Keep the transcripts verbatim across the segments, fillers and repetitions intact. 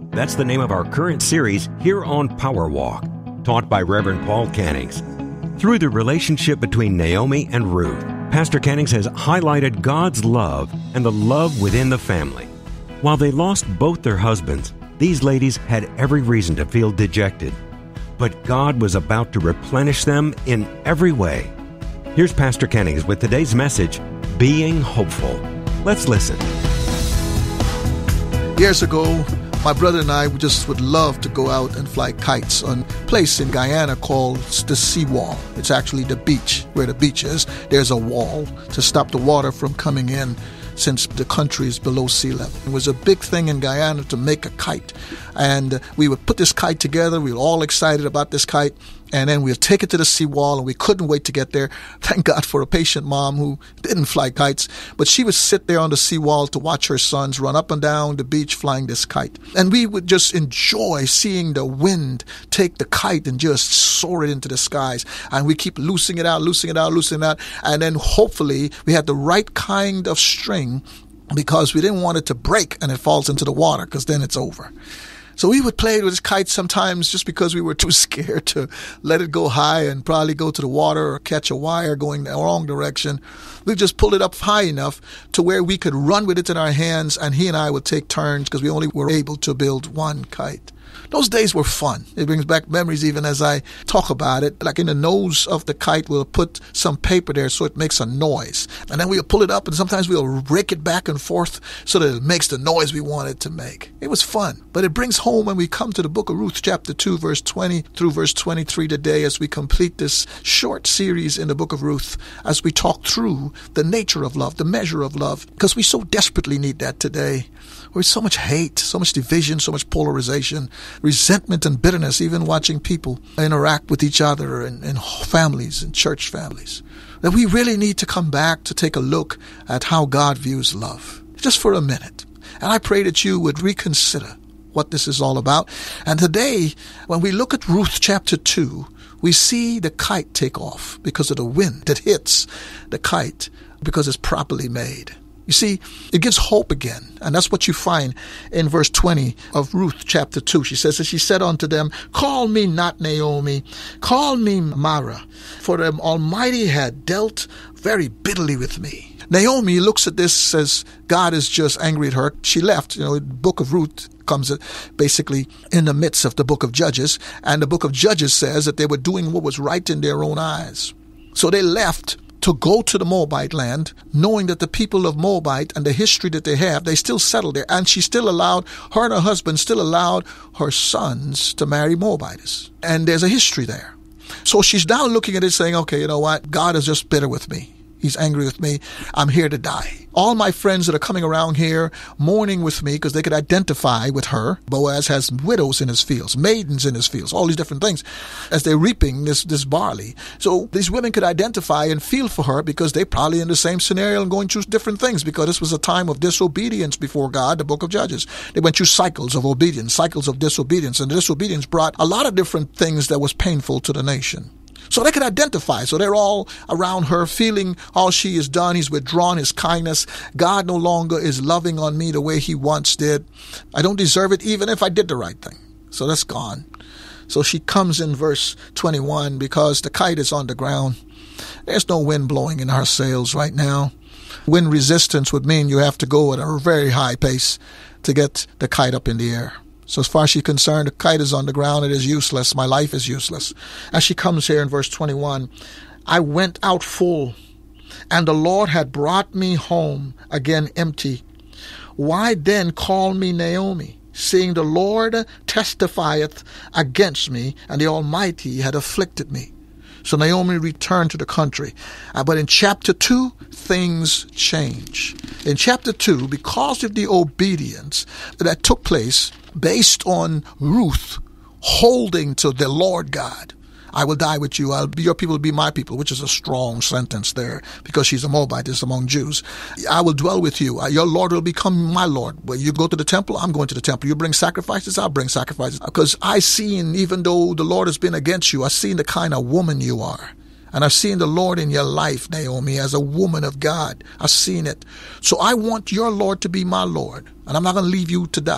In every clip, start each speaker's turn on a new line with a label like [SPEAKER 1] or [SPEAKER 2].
[SPEAKER 1] That's the name of our current series here on Power Walk, taught by Reverend Paul Cannings. Through the relationship between Naomi and Ruth, Pastor Cannings has highlighted God's love and the love within the family. While they lost both their husbands, these ladies had every reason to feel dejected. But God was about to replenish them in every way. Here's Pastor Cannings with today's message, Being Hopeful. Let's listen.
[SPEAKER 2] Years ago, my brother and I just would love to go out and fly kites on a place in Guyana called the seawall. It's actually the beach. Where the beach is, there's a wall to stop the water from coming in since the country is below sea level. It was a big thing in Guyana to make a kite. And we would put this kite together. We were all excited about this kite. And then we'd take it to the seawall, and we couldn't wait to get there. Thank God for a patient mom who didn't fly kites. But she would sit there on the seawall to watch her sons run up and down the beach flying this kite. And we would just enjoy seeing the wind take the kite and just soar it into the skies. And we keep loosing it out, loosing it out, loosing it out. And then hopefully we had the right kind of string, because we didn't want it to break and it falls into the water, because then it's over. So we would play with this kite sometimes just because we were too scared to let it go high and probably go to the water or catch a wire going the wrong direction. We just pulled it up high enough to where we could run with it in our hands, and he and I would take turns because we only were able to build one kite. Those days were fun. It brings back memories even as I talk about it. Like in the nose of the kite, we'll put some paper there so it makes a noise. And then we'll pull it up, and sometimes we'll rake it back and forth so that it makes the noise we want it to make. It was fun. But it brings home when we come to the book of Ruth, chapter two, verse twenty through verse twenty-three today, as we complete this short series in the book of Ruth, as we talk through the nature of love, the measure of love, because we so desperately need that today. There's so much hate, so much division, so much polarization, resentment and bitterness, even watching people interact with each other in, in families and church families, that we really need to come back to take a look at how God views love, just for a minute. And I pray that you would reconsider what this is all about. And today, when we look at Ruth chapter two, we see the kite take off because of the wind that hits the kite, because it's properly made. You see, it gives hope again. And that's what you find in verse twenty of Ruth chapter two. She says, and she said unto them, call me not Naomi, call me Mara, for the Almighty had dealt very bitterly with me. Naomi looks at this, says God is just angry at her. She left. You know, the book of Ruth comes basically in the midst of the book of Judges. And the book of Judges says that they were doing what was right in their own eyes. So they left to go to the Moabite land, knowing that the people of Moabite and the history that they have, they still settled there. And she still allowed, her and her husband still allowed her sons to marry Moabites. And there's a history there. So she's now looking at it saying, okay, you know what? God is just bitter with me. He's angry with me. I'm here to die. All my friends that are coming around here mourning with me because they could identify with her. Boaz has widows in his fields, maidens in his fields, all these different things as they're reaping this, this barley. So these women could identify and feel for her because they're probably in the same scenario and going through different things, because this was a time of disobedience before God, the book of Judges. They went through cycles of obedience, cycles of disobedience, and the disobedience brought a lot of different things that was painful to the nation. So they could identify. So they're all around her feeling all she has done. He's withdrawn his kindness. God no longer is loving on me the way he once did. I don't deserve it even if I did the right thing. So that's gone. So she comes in verse twenty-one because the kite is on the ground. There's no wind blowing in her sails right now. Wind resistance would mean you have to go at a very high pace to get the kite up in the air. So as far as she's concerned, the kite is on the ground. It is useless. My life is useless. As she comes here in verse twenty-one, I went out full, and the Lord had brought me home again empty. Why then call me Naomi, seeing the Lord testifieth against me, and the Almighty had afflicted me? So Naomi returned to the country. Uh, but in chapter two, things change. In chapter two, because of the obedience that took place based on Ruth holding to the Lord God, I will die with you. I'll be, your people will be my people, which is a strong sentence there because she's a Moabitess among Jews. I will dwell with you. Your Lord will become my Lord. When you go to the temple, I'm going to the temple. You bring sacrifices, I'll bring sacrifices. Because I've seen, even though the Lord has been against you, I've seen the kind of woman you are. And I've seen the Lord in your life, Naomi, as a woman of God. I've seen it. So I want your Lord to be my Lord. And I'm not going to leave you to die,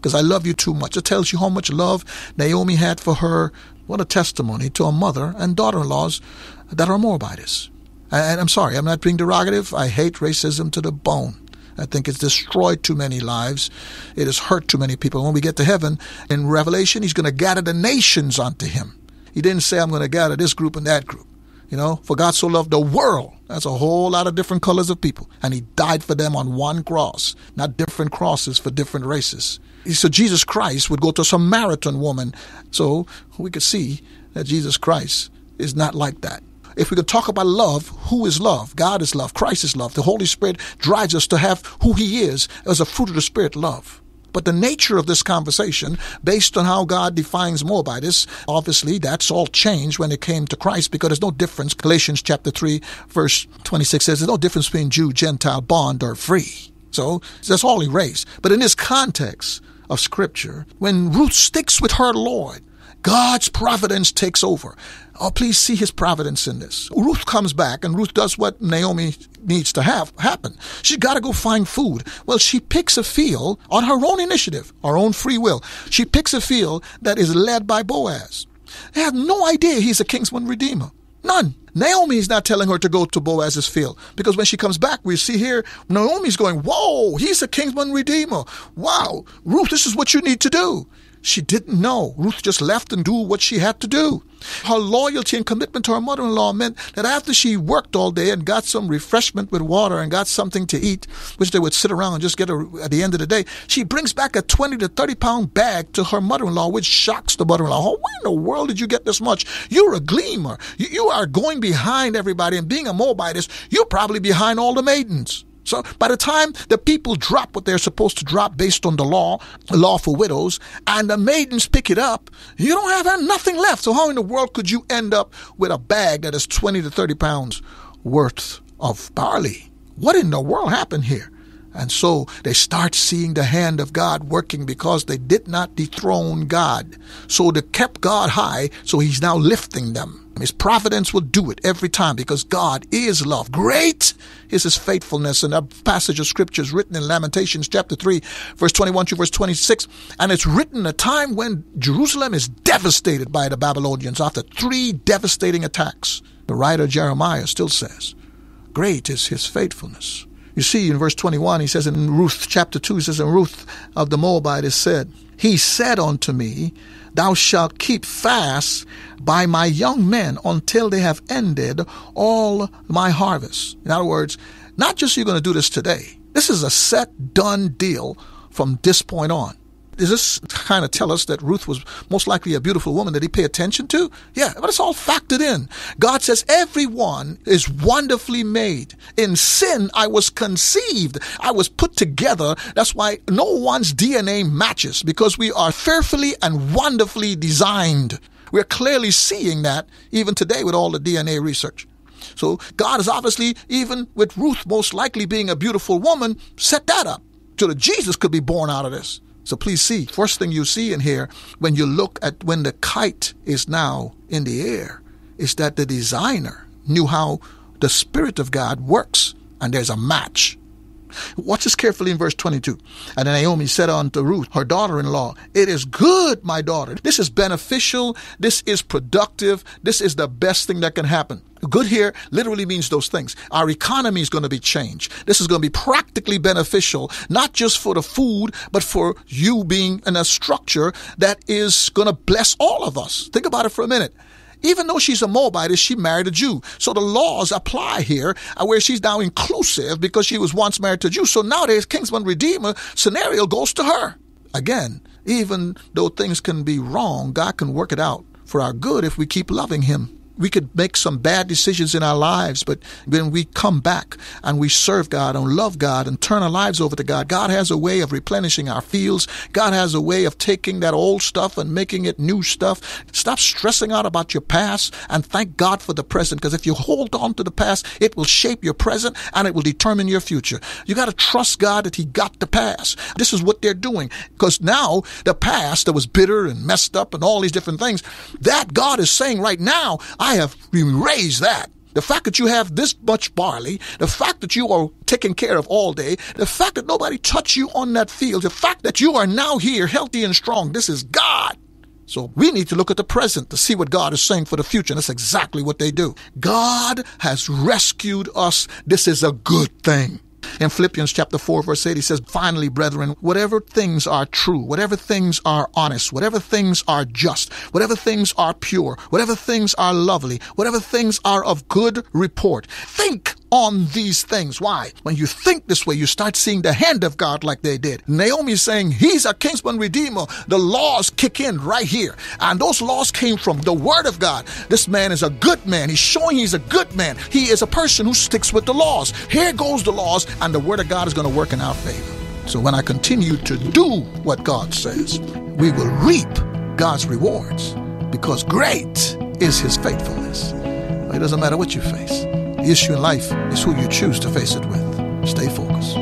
[SPEAKER 2] because I love you too much. It tells you how much love Naomi had for her. What a testimony to a mother and daughter-in-laws that are Moabites. And I'm sorry, I'm not being derogative. I hate racism to the bone. I think it's destroyed too many lives. It has hurt too many people. When we get to heaven, in Revelation, he's going to gather the nations unto him. He didn't say, I'm going to gather this group and that group. You know, for God so loved the world. That's a whole lot of different colors of people. And he died for them on one cross, not different crosses for different races. So Jesus Christ would go to a Samaritan woman. So we could see that Jesus Christ is not like that. If we could talk about love, who is love? God is love. Christ is love. The Holy Spirit drives us to have who he is as a fruit of the Spirit, love. But the nature of this conversation, based on how God defines Moabites, obviously that's all changed when it came to Christ, because there's no difference. Galatians chapter three, verse twenty-six says there's no difference between Jew, Gentile, bond, or free. So that's all erased. But in this context of Scripture, when Ruth sticks with her Lord, God's providence takes over. Oh, please see his providence in this. Ruth comes back, and Ruth does what Naomi needs to have happen. She's got to go find food. Well, she picks a field on her own initiative, her own free will. She picks a field that is led by Boaz. They have no idea he's a kinsman redeemer. None. Naomi is not telling her to go to Boaz's field, because when she comes back, we see here, Naomi's going, whoa, he's a kinsman redeemer. Wow, Ruth, this is what you need to do. She didn't know. Ruth just left and do what she had to do. Her loyalty and commitment to her mother-in-law meant that after she worked all day and got some refreshment with water and got something to eat, which they would sit around and just get a, at the end of the day, she brings back a twenty to thirty pound bag to her mother-in-law, which shocks the mother-in-law. Oh, where in the world did you get this much? You're a gleaner. You, you are going behind everybody, and being a Moabitess, you're probably behind all the maidens. So by the time the people drop what they're supposed to drop based on the law, the law for widows, and the maidens pick it up, you don't have nothing left. So how in the world could you end up with a bag that is twenty to thirty pounds worth of barley? What in the world happened here? And so they start seeing the hand of God working, because they did not dethrone God. So they kept God high, so he's now lifting them. His providence will do it every time, because God is love. Great is his faithfulness. And that passage of scripture is written in Lamentations chapter three, verse twenty-one to verse twenty-six. And it's written a time when Jerusalem is devastated by the Babylonians after three devastating attacks. The writer Jeremiah still says, great is his faithfulness. You see, in verse twenty-one, he says in Ruth chapter two, he says, and Ruth of the Moabites said, he said unto me, thou shalt keep fast by my young men until they have ended all my harvest. In other words, not just you're going to do this today. This is a set, done deal from this point on. Does this kind of tell us that Ruth was most likely a beautiful woman that he paid attention to? Yeah, but it's all factored in. God says everyone is wonderfully made. In sin, I was conceived. I was put together. That's why no one's D N A matches, because we are fearfully and wonderfully designed. We're clearly seeing that even today with all the D N A research. So God is obviously, even with Ruth most likely being a beautiful woman, set that up so that Jesus could be born out of this. So please see, first thing you see in here, when you look at when the kite is now in the air, is that the designer knew how the Spirit of God works, and there's a match. Watch this carefully in verse twenty-two. And Naomi said unto Ruth, her daughter-in-law, it is good, my daughter. This is beneficial. This is productive. This is the best thing that can happen. Good here literally means those things. Our economy is going to be changed. This is going to be practically beneficial, not just for the food, but for you being in a structure that is going to bless all of us. Think about it for a minute. Even though she's a Moabite, she married a Jew. So the laws apply here, where she's now inclusive because she was once married to a Jew. So nowadays, kinsman redeemer scenario goes to her. Again, even though things can be wrong, God can work it out for our good if we keep loving him. We could make some bad decisions in our lives, but when we come back and we serve God and love God and turn our lives over to God, God has a way of replenishing our fields. God has a way of taking that old stuff and making it new stuff. Stop stressing out about your past and thank God for the present, because if you hold on to the past, it will shape your present and it will determine your future. You got to trust God that he got the past. This is what they're doing, because now the past that was bitter and messed up and all these different things, that God is saying right now, I have erased that. the fact that you have this much barley, the fact that you are taken care of all day, the fact that nobody touched you on that field, the fact that you are now here healthy and strong, this is God. So we need to look at the present to see what God is saying for the future. And that's exactly what they do. God has rescued us. This is a good thing. In Philippians chapter four, verse eight, he says, finally, brethren, whatever things are true, whatever things are honest, whatever things are just, whatever things are pure, whatever things are lovely, whatever things are of good report, think on these things. Why? When you think this way, you start seeing the hand of God like they did. Naomi is saying, he's a kinsman redeemer. The laws kick in right here. And those laws came from the word of God. This man is a good man. He's showing he's a good man. He is a person who sticks with the laws. Here goes the laws, and the word of God is going to work in our favor. So when I continue to do what God says, we will reap God's rewards, because great is his faithfulness. It doesn't matter what you face. The issue in life is who you choose to face it with. Stay focused.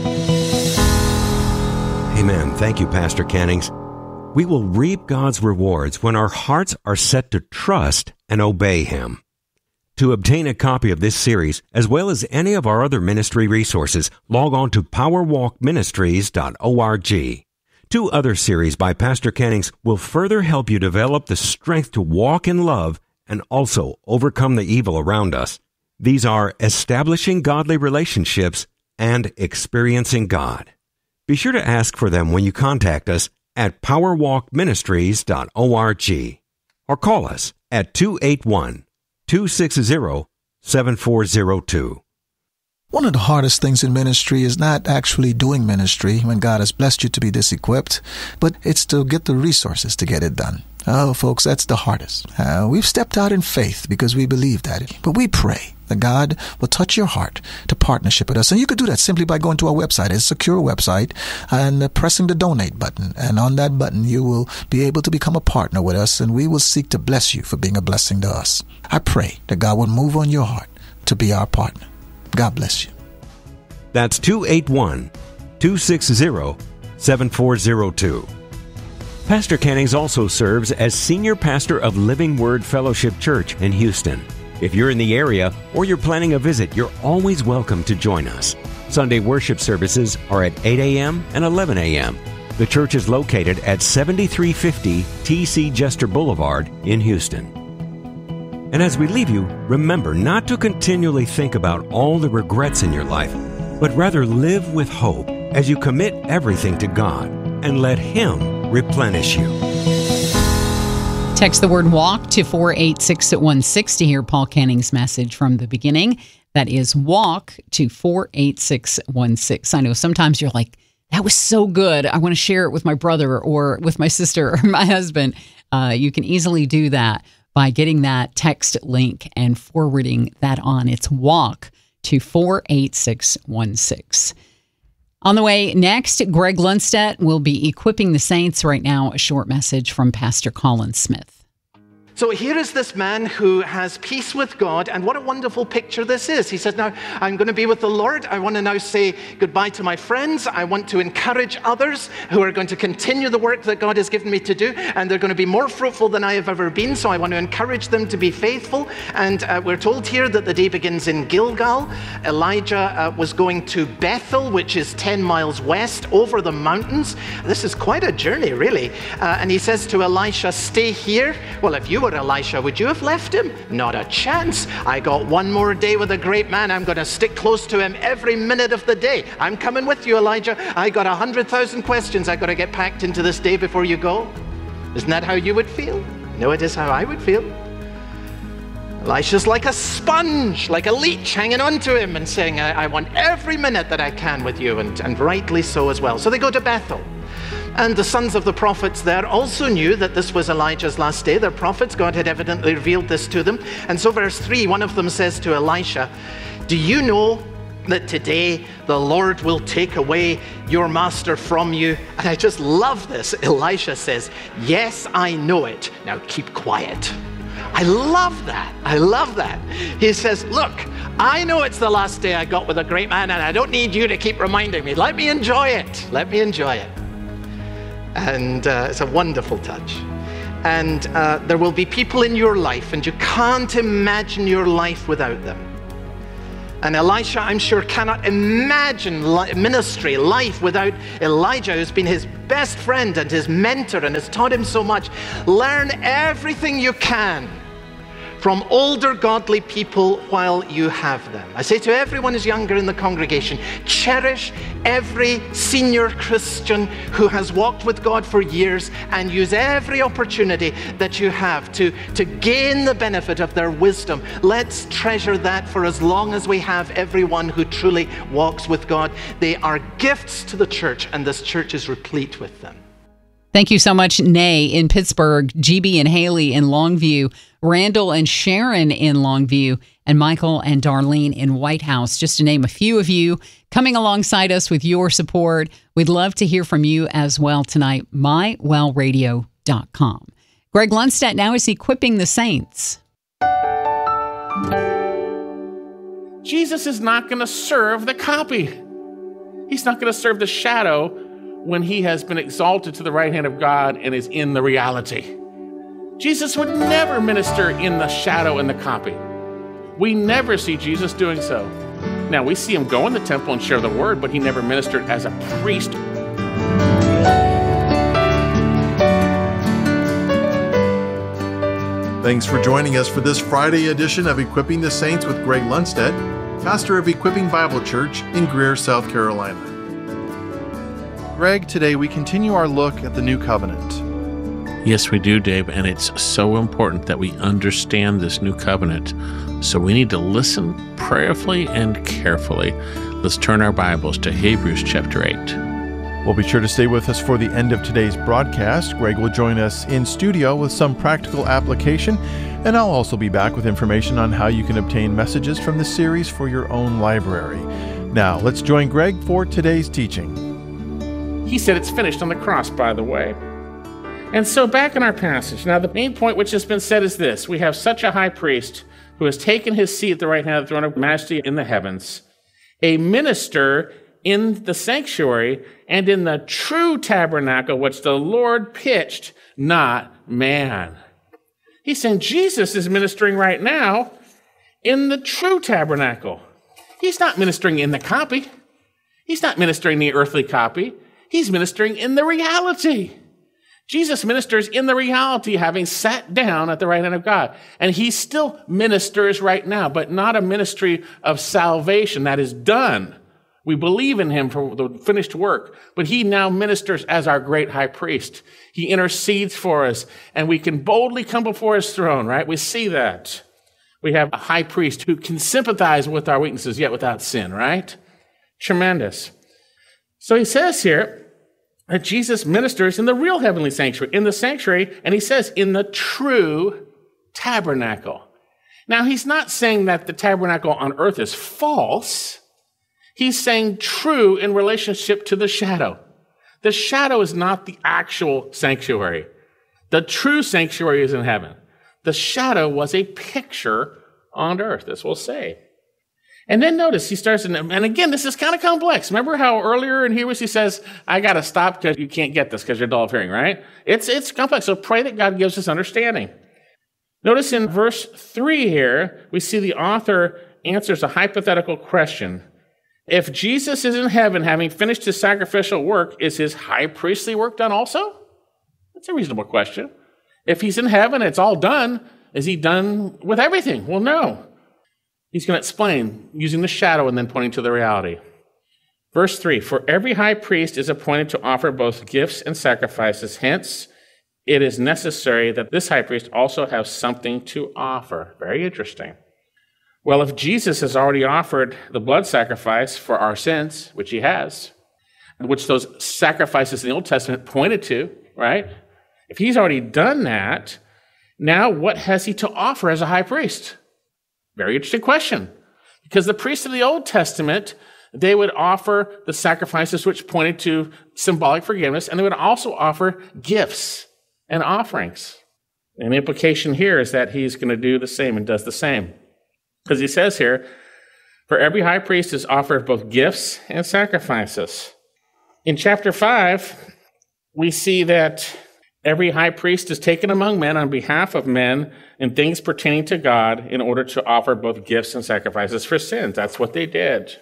[SPEAKER 1] Amen. Thank you, Pastor Cannings. We will reap God's rewards when our hearts are set to trust and obey him. To obtain a copy of this series, as well as any of our other ministry resources, log on to power walk ministries dot org. Two other series by Pastor Cannings will further help you develop the strength to walk in love and also overcome the evil around us. These are Establishing Godly Relationships and Experiencing God. Be sure to ask for them when you contact us at power walk ministries dot org or call us at two eight one, two six zero, seven four zero two.
[SPEAKER 2] One of the hardest things in ministry is not actually doing ministry when God has blessed you to be this equipped, but it's to get the resources to get it done. Oh, folks, that's the hardest. Uh, we've stepped out in faith because we believe that. But we pray that God will touch your heart to partnership with us. And you could do that simply by going to our website. It's a secure website, and uh, pressing the donate button. And on that button, you will be able to become a partner with us, and we will seek to bless you for being a blessing to us. I pray that God will move on your heart to be our partner. God bless you.
[SPEAKER 1] That's two eight one, two six zero, seven four zero two. Pastor Cannings also serves as Senior Pastor of Living Word Fellowship Church in Houston. If you're in the area or you're planning a visit, you're always welcome to join us. Sunday worship services are at eight a.m. and eleven a.m. The church is located at seventy-three fifty T C Jester Boulevard in Houston. And as we leave you, remember not to continually think about all the regrets in your life, but rather live with hope as you commit everything to God and let him replenish you.
[SPEAKER 3] Text the word WALK to four eight six one six to hear Paul Canning's message from the beginning. That is WALK to four eight six one six. I know sometimes you're like, that was so good. I want to share it with my brother or with my sister or my husband. Uh, you can easily do that by getting that text link and forwarding that on. It's WALK to four eight six one six. On the way next, Greg Lundstedt will be equipping the saints. Right now, a short message from Pastor Colin Smith.
[SPEAKER 4] So here is this man who has peace with God, and what a wonderful picture this is. He says, now, I'm going to be with the Lord. I want to now say goodbye to my friends. I want to encourage others who are going to continue the work that God has given me to do, and they're going to be more fruitful than I have ever been, so I want to encourage them to be faithful. And uh, we're told here that the day begins in Gilgal. Elijah uh, was going to Bethel, which is ten miles west, over the mountains. This is quite a journey, really. Uh, and he says to Elisha, stay here. Well, if you Elisha, would you have left him? Not a chance. I got one more day with a great man. I'm going to stick close to him every minute of the day. I'm coming with you, Elijah. I got a hundred thousand questions I got to get packed into this day before you go. Isn't that how you would feel? No, it is how I would feel. Elisha's like a sponge, like a leech hanging on to him and saying, I, I want every minute that I can with you, and, and rightly so as well. So they go to Bethel. And the sons of the prophets there also knew that this was Elijah's last day. They're prophets. God had evidently revealed this to them. And so verse three, one of them says to Elisha, do you know that today the Lord will take away your master from you? And I just love this. Elisha says, yes, I know it. Now keep quiet. I love that. I love that. He says, look, I know it's the last day I got with a great man, and I don't need you to keep reminding me. Let me enjoy it. Let me enjoy it. And uh, it's a wonderful touch. And uh, there will be people in your life, and you can't imagine your life without them. And Elisha, I'm sure, cannot imagine li- ministry, life without Elijah, who's been his best friend and his mentor and has taught him so much. Learn everything you can from older godly people while you have them. I say to everyone who's younger in the congregation, cherish every senior Christian who has walked with God for years, and use every opportunity that you have to, to gain the benefit of their wisdom. Let's treasure that for as long as we have everyone who truly walks with God. They are gifts to the church, and this church is replete with them.
[SPEAKER 3] Thank you so much, Nay in Pittsburgh, G B and Haley in Longview, Randall and Sharon in Longview, and Michael and Darlene in White House, just to name a few of you coming alongside us with your support. We'd love to hear from you as well tonight, my well radio dot com. Greg Lundstedt now is equipping the saints.
[SPEAKER 5] Jesus is not going to serve the copy. He's not going to serve the shadow when he has been exalted to the right hand of God and is in the reality. Jesus would never minister in the shadow and the copy. We never see Jesus doing so. Now, we see him go in the temple and share the word, but he never ministered as a priest.
[SPEAKER 6] Thanks for joining us for this Friday edition of Equipping the Saints with Greg Lundstedt, pastor of Equipping Bible Church in Greer, South Carolina. Greg, today we continue our look at the New Covenant.
[SPEAKER 5] Yes, we do, Dave, and it's so important that we understand this new covenant. So we need to listen prayerfully and carefully. Let's turn our Bibles to Hebrews chapter eight.
[SPEAKER 6] Well, be sure to stay with us for the end of today's broadcast. Greg will join us in studio with some practical application, and I'll also be back with information on how you can obtain messages from the series for your own library. Now, let's join Greg for today's teaching.
[SPEAKER 5] He said it's finished on the cross, by the way. And so back in our passage, now the main point which has been said is this: we have such a high priest who has taken his seat at the right hand of the throne of majesty in the heavens, a minister in the sanctuary and in the true tabernacle which the Lord pitched, not man. He's saying Jesus is ministering right now in the true tabernacle. He's not ministering in the copy. He's not ministering the earthly copy. He's ministering in the reality. Jesus ministers in the reality, having sat down at the right hand of God. And he still ministers right now, but not a ministry of salvation that is done. We believe in him for the finished work, but he now ministers as our great high priest. He intercedes for us, and we can boldly come before his throne, right? We see that. We have a high priest who can sympathize with our weaknesses, yet without sin, right? Tremendous. So he says here that Jesus ministers in the real heavenly sanctuary, in the sanctuary, and he says in the true tabernacle. Now, he's not saying that the tabernacle on earth is false. He's saying true in relationship to the shadow. The shadow is not the actual sanctuary. The true sanctuary is in heaven. The shadow was a picture on earth, as we'll say. And then notice he starts, in, and again, this is kind of complex. Remember how earlier in Hebrews he says, I got to stop because you can't get this because you're dull of hearing, right? It's, it's complex, so pray that God gives us understanding. Notice in verse three here, we see the author answers a hypothetical question. If Jesus is in heaven having finished his sacrificial work, is his high priestly work done also? That's a reasonable question. If he's in heaven, it's all done. Is he done with everything? Well, no. He's going to explain using the shadow and then pointing to the reality. Verse three, for every high priest is appointed to offer both gifts and sacrifices. Hence, it is necessary that this high priest also have something to offer. Very interesting. Well, if Jesus has already offered the blood sacrifice for our sins, which he has, which those sacrifices in the Old Testament pointed to, right? If he's already done that, now what has he to offer as a high priest? Very interesting question. Because the priests of the Old Testament, they would offer the sacrifices which pointed to symbolic forgiveness, and they would also offer gifts and offerings. And the implication here is that he's going to do the same and does the same. Because he says here, for every high priest is offered both gifts and sacrifices. In chapter five, we see that Every high priest is taken among men on behalf of men in things pertaining to God in order to offer both gifts and sacrifices for sins. That's what they did.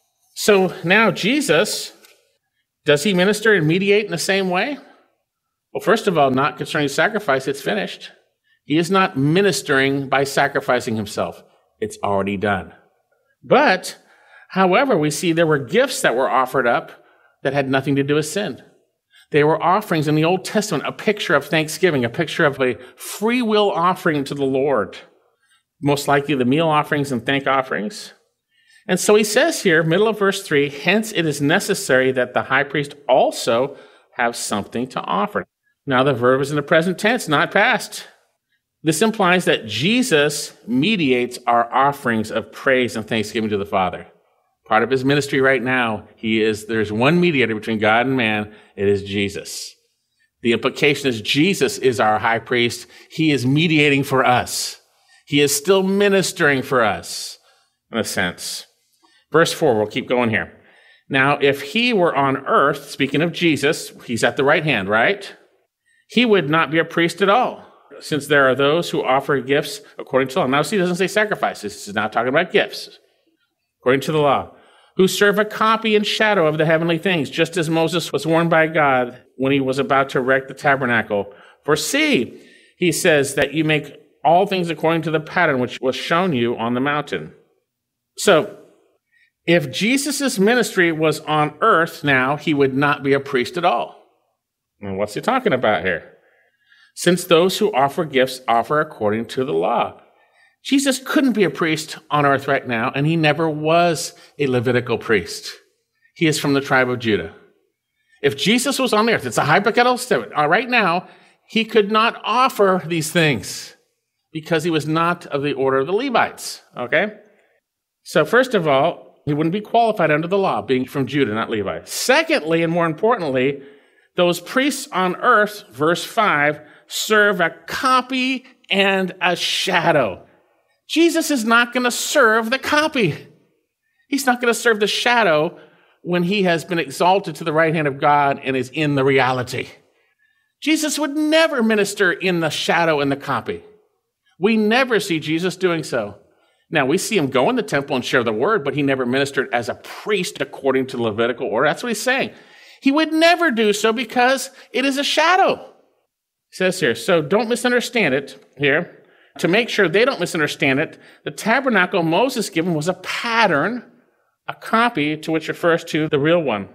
[SPEAKER 5] So now Jesus, does he minister and mediate in the same way? Well, first of all, not concerning sacrifice, it's finished. He is not ministering by sacrificing himself. It's already done. But, however, we see there were gifts that were offered up that had nothing to do with sin. They were offerings in the Old Testament, a picture of thanksgiving, a picture of a free will offering to the Lord. Most likely the meal offerings and thank offerings. And so he says here, middle of verse three, hence it is necessary that the high priest also have something to offer. Now the verb is in the present tense, not past. This implies that Jesus mediates our offerings of praise and thanksgiving to the Father. Part of his ministry right now, he is, there's one mediator between God and man. It is Jesus. The implication is Jesus is our high priest. He is mediating for us. He is still ministering for us, in a sense. Verse four, we'll keep going here. Now, if he were on earth, speaking of Jesus, he's at the right hand, right? He would not be a priest at all, since there are those who offer gifts according to the law. Now, see, he doesn't say sacrifices. This is not talking about gifts. According to the law, who serve a copy and shadow of the heavenly things, just as Moses was warned by God when he was about to erect the tabernacle. For see, he says, that you make all things according to the pattern which was shown you on the mountain. So, if Jesus' ministry was on earth now, he would not be a priest at all. And what's he talking about here? Since those who offer gifts offer according to the law. Jesus couldn't be a priest on earth right now, and he never was a Levitical priest. He is from the tribe of Judah. If Jesus was on the earth, it's a hypothetical statement. Right now, he could not offer these things because he was not of the order of the Levites, okay? So first of all, he wouldn't be qualified under the law, being from Judah, not Levi. Secondly, and more importantly, those priests on earth, verse five, serve a copy and a shadow. Jesus is not going to serve the copy. He's not going to serve the shadow when he has been exalted to the right hand of God and is in the reality. Jesus would never minister in the shadow and the copy. We never see Jesus doing so. Now, we see him go in the temple and share the word, but he never ministered as a priest according to the Levitical order. That's what he's saying. He would never do so because it is a shadow. It says here, so don't misunderstand it here. To make sure they don't misunderstand it, the tabernacle Moses given was a pattern, a copy to which refers to the real one.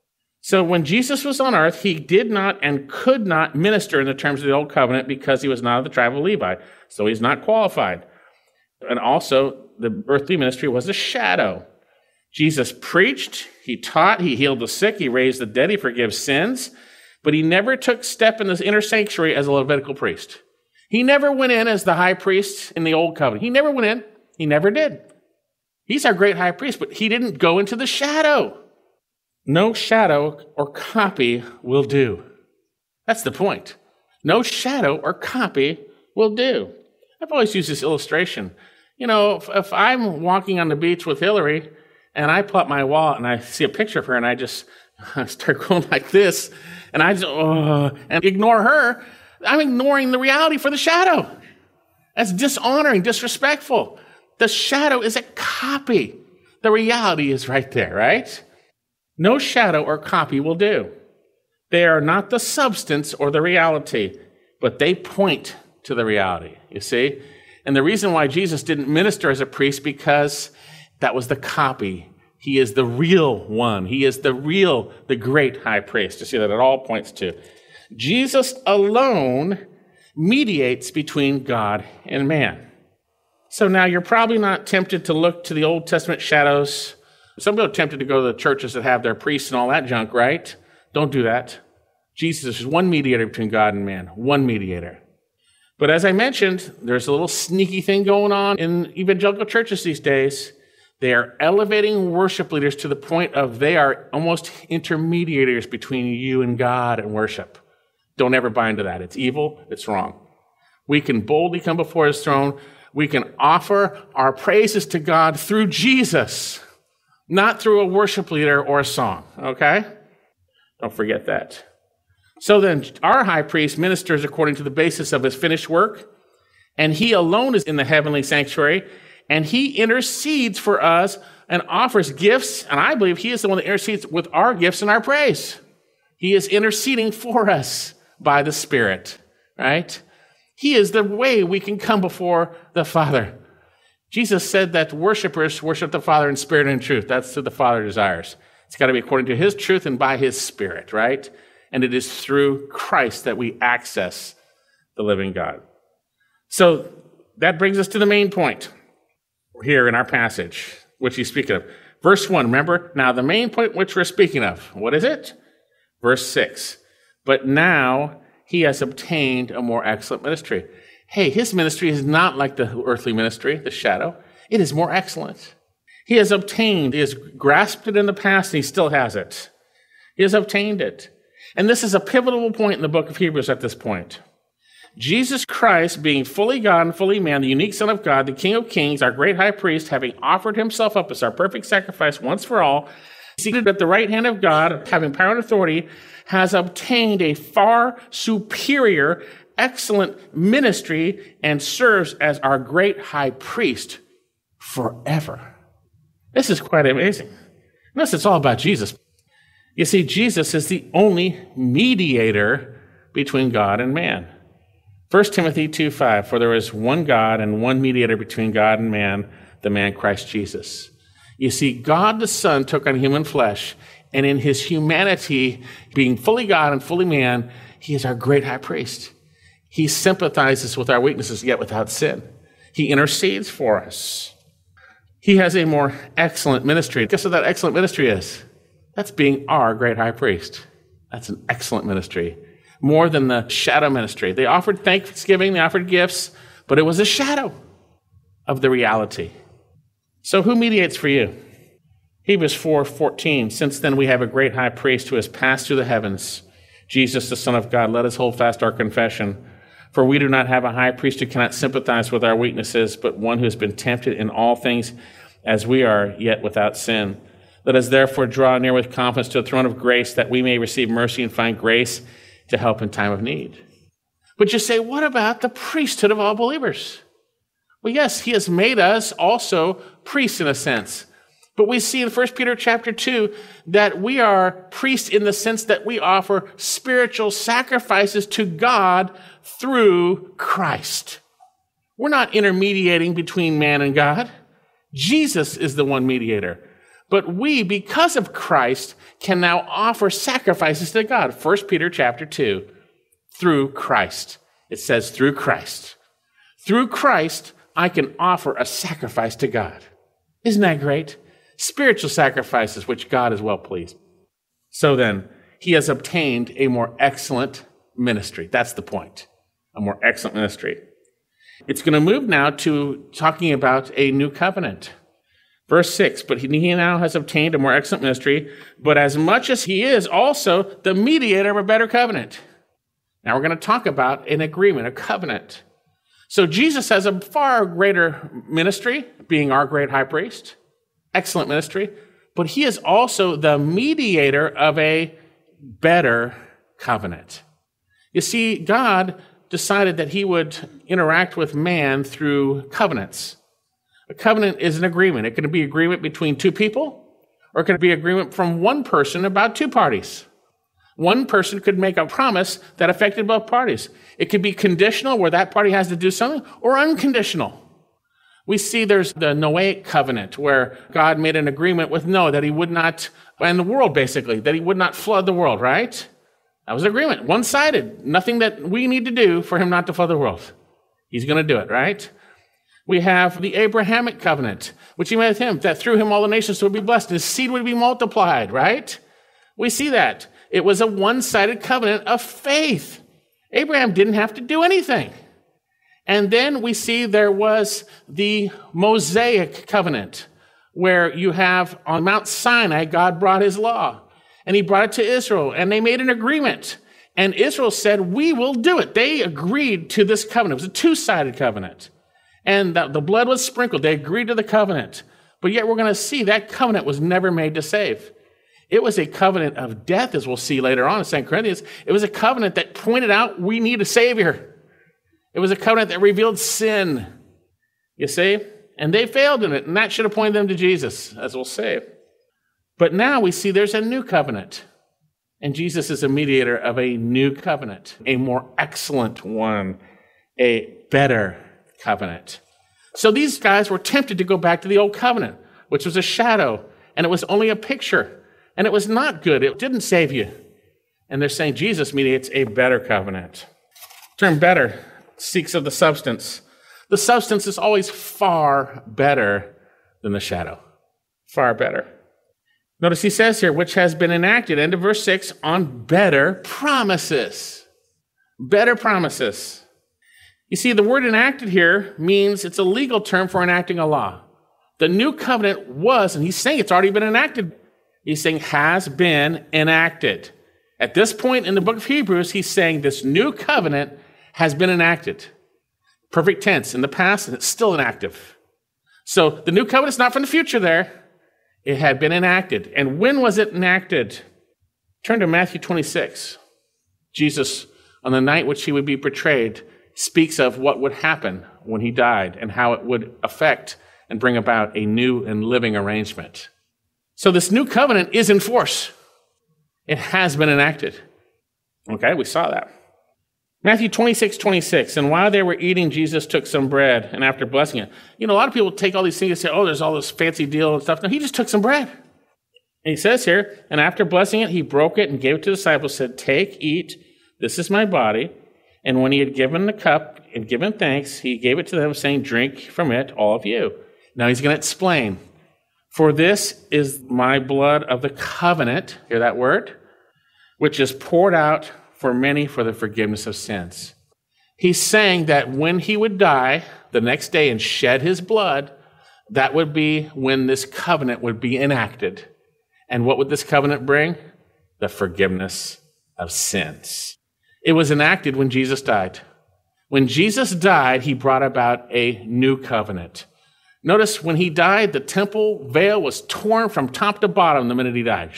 [SPEAKER 5] So when Jesus was on earth, he did not and could not minister in the terms of the old covenant because he was not of the tribe of Levi. So he's not qualified. And also, the earthly ministry was a shadow. Jesus preached, he taught, he healed the sick, he raised the dead, he forgives sins, but he never took step in this inner sanctuary as a Levitical priest. He never went in as the high priest in the old covenant. He never went in. He never did. He's our great high priest, but he didn't go into the shadow. No shadow or copy will do. That's the point. No shadow or copy will do. I've always used this illustration. You know, if, if I'm walking on the beach with Hillary and I pull up my wallet and I see a picture of her and I just start going like this and I just, oh, and ignore her, I'm ignoring the reality for the shadow. That's dishonoring, disrespectful. The shadow is a copy. The reality is right there, right? No shadow or copy will do. They are not the substance or the reality, but they point to the reality, you see? And the reason why Jesus didn't minister as a priest, because that was the copy. He is the real one. He is the real, the great high priest. You see that it all points to. Jesus alone mediates between God and man. So now you're probably not tempted to look to the Old Testament shadows. Some people are tempted to go to the churches that have their priests and all that junk, right? Don't do that. Jesus is one mediator between God and man, one mediator. But as I mentioned, there's a little sneaky thing going on in evangelical churches these days. They are elevating worship leaders to the point of they are almost intermediators between you and God and worship. Don't ever buy into that. It's evil. It's wrong. We can boldly come before his throne. We can offer our praises to God through Jesus, not through a worship leader or a song, okay? Don't forget that. So then our high priest ministers according to the basis of his finished work, and he alone is in the heavenly sanctuary, and he intercedes for us and offers gifts, and I believe he is the one that intercedes with our gifts and our praise. He is interceding for us by the Spirit, right? He is the way we can come before the Father. Jesus said that worshipers worship the Father in spirit and truth. That's what the Father desires. It's got to be according to his truth and by his Spirit, right? And it is through Christ that we access the living God. So that brings us to the main point here in our passage, which he's speaking of. Verse one, remember? Now the main point which we're speaking of, what is it? Verse six, but now he has obtained a more excellent ministry. Hey, his ministry is not like the earthly ministry, the shadow. It is more excellent. He has obtained, he has grasped it in the past, and he still has it. He has obtained it. And this is a pivotal point in the book of Hebrews at this point. Jesus Christ, being fully God and fully man, the unique Son of God, the King of Kings, our great high priest, having offered himself up as our perfect sacrifice once for all, seated at the right hand of God, having power and authority, has obtained a far superior, excellent ministry and serves as our great high priest forever. This is quite amazing. Notice it's all about Jesus. You see, Jesus is the only mediator between God and man. First Timothy two five, for there is one God and one mediator between God and man, the man Christ Jesus. You see, God the Son took on human flesh, and in his humanity, being fully God and fully man, he is our great high priest. He sympathizes with our weaknesses, yet without sin. He intercedes for us. He has a more excellent ministry. Guess what that excellent ministry is? That's being our great high priest. That's an excellent ministry. More than the shadow ministry. They offered thanksgiving, they offered gifts, but it was a shadow of the reality. So who mediates for you? Hebrews four fourteen, since then we have a great high priest who has passed through the heavens, Jesus, the Son of God. Let us hold fast our confession. For we do not have a high priest who cannot sympathize with our weaknesses, but one who has been tempted in all things as we are, yet without sin. Let us therefore draw near with confidence to the throne of grace, that we may receive mercy and find grace to help in time of need. But you say, what about the priesthood of all believers? Well, yes, he has made us also priests in a sense. But we see in First Peter chapter two that we are priests in the sense that we offer spiritual sacrifices to God through Christ. We're not intermediating between man and God. Jesus is the one mediator. But we, because of Christ, can now offer sacrifices to God. First Peter chapter two, through Christ. It says through Christ. Through Christ, I can offer a sacrifice to God. Isn't that great? Spiritual sacrifices, which God is well pleased. So then, he has obtained a more excellent ministry. That's the point. A more excellent ministry. It's going to move now to talking about a new covenant. Verse six, but he now has obtained a more excellent ministry, but as much as he is also the mediator of a better covenant. Now we're going to talk about an agreement, a covenant. So Jesus has a far greater ministry, being our great high priest, excellent ministry, but he is also the mediator of a better covenant. You see, God decided that he would interact with man through covenants. A covenant is an agreement. It can be agreement between two people, or it can be agreement from one person about two parties. One person could make a promise that affected both parties. It could be conditional, where that party has to do something, or unconditional. We see there's the Noahic covenant, where God made an agreement with Noah that he would not, and the world basically, that he would not flood the world, right? That was an agreement, one-sided. Nothing that we need to do for him not to flood the world. He's going to do it, right? We have the Abrahamic covenant, which he made with him, that through him all the nations would be blessed, his seed would be multiplied, right? We see that. It was a one-sided covenant of faith. Abraham didn't have to do anything. And then we see there was the Mosaic covenant, where you have on Mount Sinai, God brought his law, and he brought it to Israel, and they made an agreement. And Israel said, we will do it. They agreed to this covenant. It was a two-sided covenant. And the, the blood was sprinkled. They agreed to the covenant. But yet we're going to see that covenant was never made to save. It was a covenant of death, as we'll see later on in Second Corinthians. It was a covenant that pointed out we need a Savior. It was a covenant that revealed sin, you see? And they failed in it, and that should have pointed them to Jesus, as we'll see. But now we see there's a new covenant, and Jesus is a mediator of a new covenant, a more excellent one, a better covenant. So these guys were tempted to go back to the old covenant, which was a shadow, and it was only a picture, and it was not good. It didn't save you. And they're saying Jesus mediates a better covenant. The term better speaks of the substance. The substance is always far better than the shadow. Far better. Notice he says here, which has been enacted, end of verse six, on better promises. Better promises. You see, the word enacted here means it's a legal term for enacting a law. The new covenant was, and he's saying it's already been enacted. He's saying has been enacted. At this point in the book of Hebrews, he's saying this new covenant has been enacted. Perfect tense in the past, and it's still inactive. So the new covenant's not from the future there. It had been enacted. And when was it enacted? Turn to Matthew twenty-six. Jesus, on the night which he would be betrayed, speaks of what would happen when he died and how it would affect and bring about a new and living arrangement. So this new covenant is in force. It has been enacted. Okay, we saw that. Matthew twenty-six, twenty-six, and while they were eating, Jesus took some bread, and after blessing it, you know, a lot of people take all these things and say, oh, there's all this fancy deal and stuff. No, he just took some bread. And he says here, and after blessing it, he broke it and gave it to the disciples, said, take, eat, this is my body. And when he had given the cup and given thanks, he gave it to them, saying, drink from it, all of you. Now he's going to explain, for this is my blood of the covenant, hear that word, which is poured out for many for the forgiveness of sins. He's saying that when he would die the next day and shed his blood, that would be when this covenant would be enacted. And what would this covenant bring? The forgiveness of sins. It was enacted when Jesus died. When Jesus died, he brought about a new covenant. Notice when he died, the temple veil was torn from top to bottom the minute he died.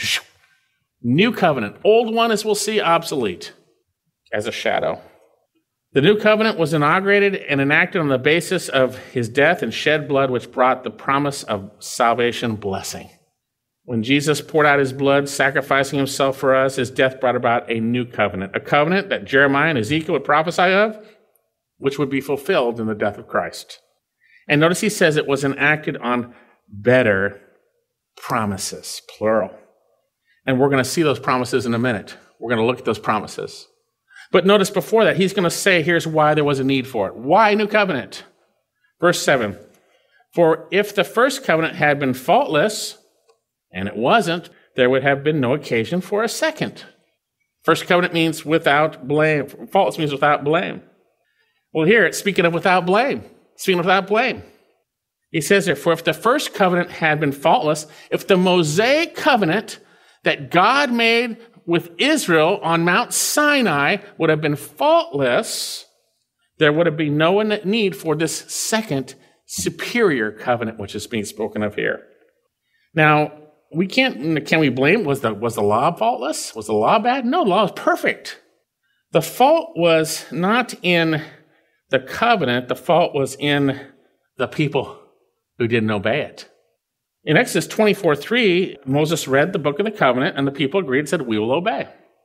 [SPEAKER 5] New covenant. Old one, as we'll see, obsolete as a shadow. The new covenant was inaugurated and enacted on the basis of his death and shed blood, which brought the promise of salvation blessing. When Jesus poured out his blood, sacrificing himself for us, his death brought about a new covenant, a covenant that Jeremiah and Ezekiel would prophesy of, which would be fulfilled in the death of Christ. And notice he says it was enacted on better promises, plural. And we're going to see those promises in a minute. We're going to look at those promises. But notice before that, he's going to say, here's why there was a need for it. Why new covenant? Verse seven, for if the first covenant had been faultless, and it wasn't, there would have been no occasion for a second. First covenant means without blame. Faultless means without blame. Well, here it's speaking of without blame. Speaking of without blame. He says there, for if the first covenant had been faultless, if the Mosaic covenant that God made with Israel on Mount Sinai would have been faultless, there would have been no need for this second superior covenant, which is being spoken of here. Now, we can't, can we blame, was the, was the law faultless? Was the law bad? No, the law was perfect. The fault was not in the covenant, the fault was in the people who didn't obey it. In Exodus twenty-four three, Moses read the book of the covenant, and the people agreed and said, we will obey.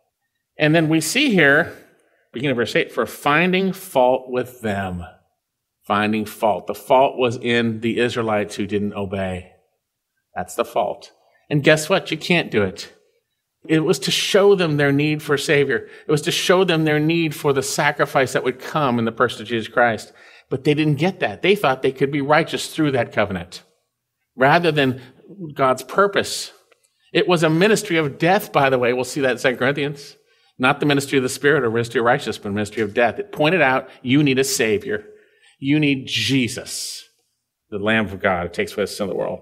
[SPEAKER 5] And then we see here, beginning of verse eight, for finding fault with them. Finding fault. The fault was in the Israelites who didn't obey. That's the fault. And guess what? You can't do it. It was to show them their need for a Savior. It was to show them their need for the sacrifice that would come in the person of Jesus Christ. But they didn't get that. They thought they could be righteous through that covenant, rather than God's purpose. It was a ministry of death, by the way. We'll see that in Second Corinthians. Not the ministry of the Spirit or ministry of righteousness, but ministry of death. It pointed out you need a Savior. You need Jesus, the Lamb of God who takes away the sin of the world.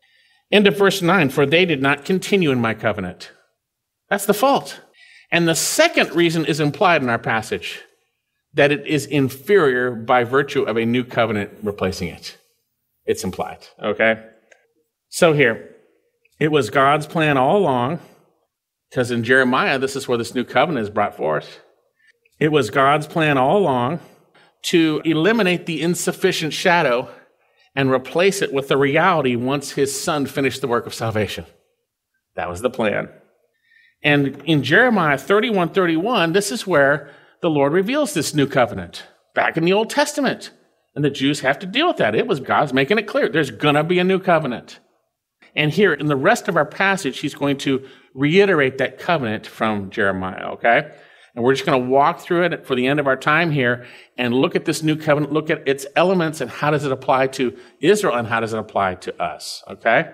[SPEAKER 5] End of verse nine, for they did not continue in my covenant. That's the fault. And the second reason is implied in our passage, that it is inferior by virtue of a new covenant replacing it. It's implied, okay? So here, it was God's plan all along Because in Jeremiah, this is where this new covenant is brought forth. It was God's plan all along to eliminate the insufficient shadow and replace it with the reality once his son finished the work of salvation. That was the plan. And in Jeremiah thirty-one thirty-one, this is where the Lord reveals this new covenant back in the Old Testament. And the Jews have to deal with that. It was God's making it clear. There's going to be a new covenant. And here in the rest of our passage, he's going to reiterate that covenant from Jeremiah, okay? And we're just going to walk through it for the end of our time here and look at this new covenant, look at its elements and how does it apply to Israel and how does it apply to us, okay?